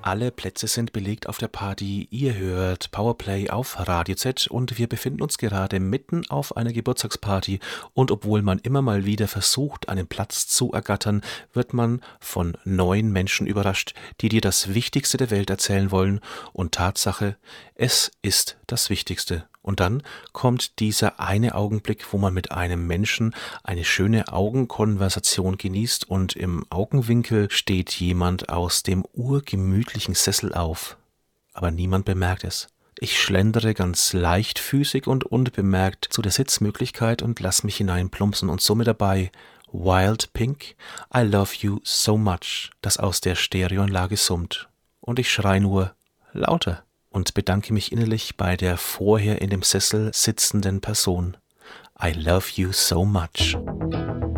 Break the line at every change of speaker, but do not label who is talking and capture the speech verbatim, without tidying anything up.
Alle Plätze sind belegt auf der Party. Ihr hört Powerplay auf Radio Z und wir befinden uns gerade mitten auf einer Geburtstagsparty. Und obwohl man immer mal wieder versucht, einen Platz zu ergattern, wird man von neuen Menschen überrascht, die dir das Wichtigste der Welt erzählen wollen. Und Tatsache, es ist das Wichtigste. Und dann kommt dieser eine Augenblick, wo man mit einem Menschen eine schöne Augenkonversation genießt und im Augenwinkel steht jemand aus dem urgemütlichen Sessel auf. Aber niemand bemerkt es. Ich schlendere ganz leichtfüßig und unbemerkt zu der Sitzmöglichkeit und lass mich hineinplumpsen und summe dabei Wild Pink, I Love You So Much, das aus der Stereoanlage summt. Und ich schrei nur lauter und bedanke mich innerlich bei der vorher in dem Sessel sitzenden Person. I love you so much.